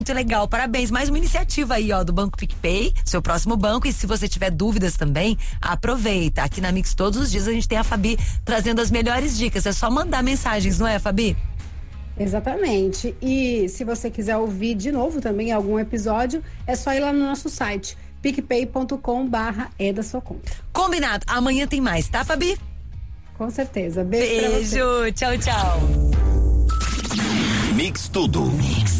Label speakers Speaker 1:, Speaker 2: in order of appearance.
Speaker 1: Muito legal, parabéns. Mais uma iniciativa aí, ó, do Banco PicPay, seu próximo banco. E se você tiver dúvidas também, aproveita. Aqui na Mix todos os dias a gente tem a Fabi trazendo as melhores dicas. É só mandar mensagens, não é, Fabi?
Speaker 2: Exatamente. E se você quiser ouvir de novo também algum episódio, é só ir lá no nosso site, picpay.com/da-sua-conta.
Speaker 1: Combinado. Amanhã tem mais, tá, Fabi?
Speaker 2: Com certeza. Beijo pra você.
Speaker 1: Beijo. Tchau, tchau.
Speaker 3: Mix Tudo. Mix.